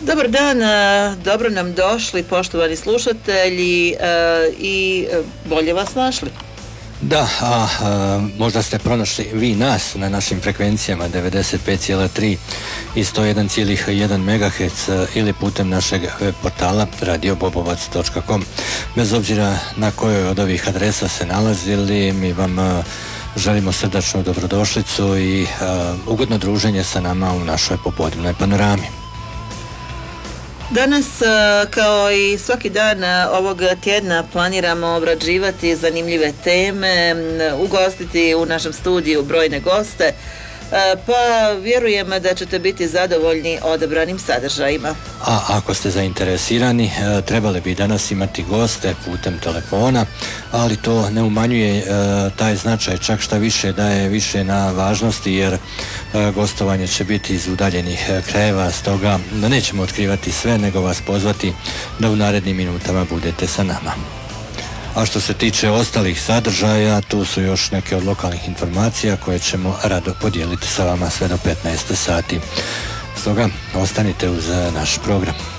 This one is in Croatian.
Dobar dan, dobro nam došli poštovani slušatelji i bolje vas našli. Da, možda ste pronašli vi nas na našim frekvencijama 95,3 i 101,1 MHz ili putem našeg web portala radiobobovac.com. Bez obzira na kojoj od ovih adresa se nalazili, mi vam želimo srdačnu dobrodošlicu i ugodno druženje sa nama u našoj popodnevnoj panorami. Danas, kao i svaki dan ovog tjedna, planiramo obrađivati zanimljive teme, ugostiti u našem studiju brojne goste, pa vjerujem da ćete biti zadovoljni odabranim sadržajima. A ako ste zainteresirani, trebali bi danas imati goste putem telefona, ali to ne umanjuje taj značaj, čak šta više daje više na važnosti, jer gostovanje će biti iz udaljenih krajeva, stoga nećemo otkrivati sve, nego vas pozvati da u narednim minutama budete sa nama. A što se tiče ostalih sadržaja, tu su još neke od lokalnih informacija koje ćemo rado podijeliti sa vama sve do 15 sati. Stoga ostanite uz naš program.